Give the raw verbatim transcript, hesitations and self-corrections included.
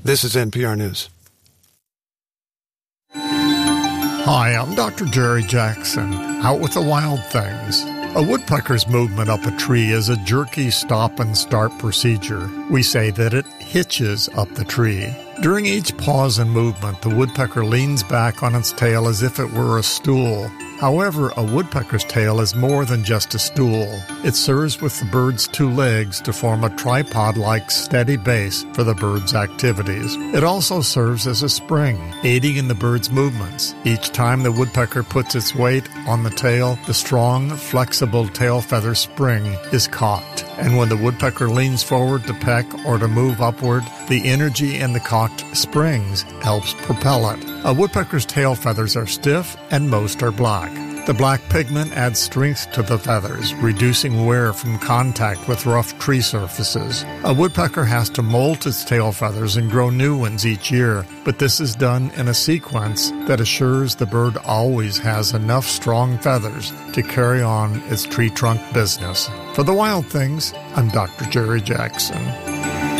This is N P R News. Hi, I'm Doctor Jerry Jackson, out with the wild things. A woodpecker's movement up a tree is a jerky stop-and-start procedure. We say that it hitches up the tree. During each pause and movement, the woodpecker leans back on its tail as if it were a stool. However, a woodpecker's tail is more than just a stool. It serves with the bird's two legs to form a tripod-like steady base for the bird's activities. It also serves as a spring, aiding in the bird's movements. Each time the woodpecker puts its weight on the tail, the strong, flexible tail feather spring is cocked. And when the woodpecker leans forward to peck or to move upward, the energy in the cocked springs helps propel it. A woodpecker's tail feathers are stiff and most are black. The black pigment adds strength to the feathers, reducing wear from contact with rough tree surfaces. A woodpecker has to molt its tail feathers and grow new ones each year, but this is done in a sequence that assures the bird always has enough strong feathers to carry on its tree trunk business. For the Wild Things, I'm Doctor Jerry Jackson.